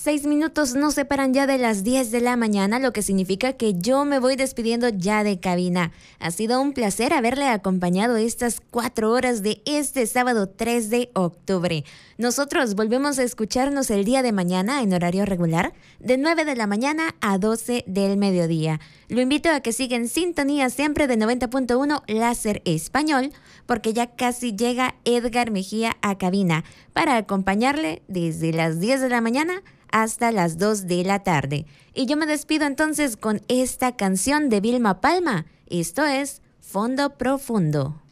6 minutos nos separan ya de las 10 de la mañana, lo que significa que yo me voy despidiendo ya de cabina. Ha sido un placer haberle acompañado estas 4 horas de este sábado 3 de octubre. Nosotros volvemos a escucharnos el día de mañana en horario regular, de 9 de la mañana a 12 del mediodía. Lo invito a que siga en sintonía siempre de 90.1 Láser Español, porque ya casi llega Edgar Mejía a cabina para acompañarle desde las 10 de la mañana hasta las 2 de la tarde. Y yo me despido entonces con esta canción de Vilma Palma. Esto es Fondo Profundo.